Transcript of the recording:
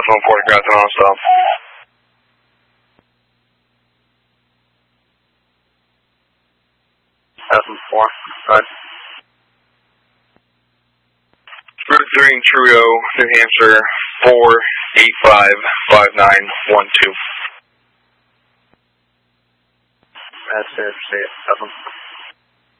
Telephone 40 Grant non-stop. F4, right. Route 3 in Trudeau, New Hampshire, 4855912. That's it, see it, F4.